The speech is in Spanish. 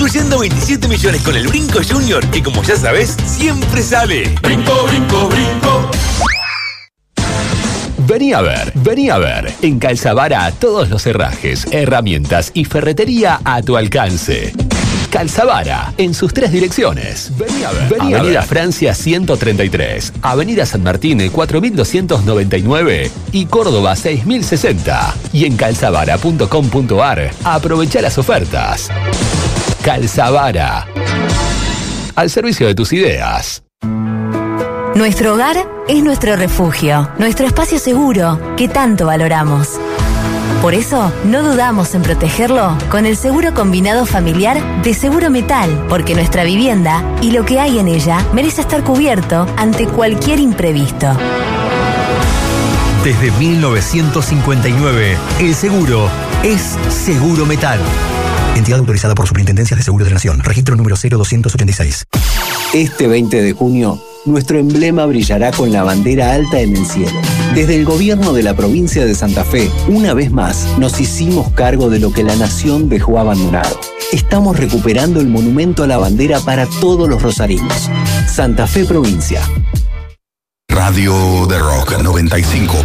incluyendo 27 millones con el Brinco Junior, que como ya sabes, siempre sale. Brinco, brinco, brinco. Vení a ver. En Calzavara, todos los herrajes, herramientas y ferretería a tu alcance. Calzavara, en sus 3 direcciones. Vení a ver. Avenida Francia 133, Avenida San Martín 4299 y Córdoba 6060. Y en calzavara.com.ar, aprovecha las ofertas. Calzavara, al servicio de tus ideas. Nuestro hogar es nuestro refugio, nuestro espacio seguro que tanto valoramos. Por eso, no dudamos en protegerlo con el seguro combinado familiar de Seguro Metal, porque nuestra vivienda y lo que hay en ella merece estar cubierto ante cualquier imprevisto. Desde 1959, el seguro es Seguro Metal. Entidad autorizada por Superintendencias de Seguros de la Nación. Registro número 0286. Este 20 de junio, nuestro emblema brillará con la bandera alta en el cielo. Desde el gobierno de la provincia de Santa Fe, una vez más, nos hicimos cargo de lo que la nación dejó abandonado. Estamos recuperando el monumento a la bandera para todos los rosarinos. Santa Fe Provincia. Radio de Rock 95.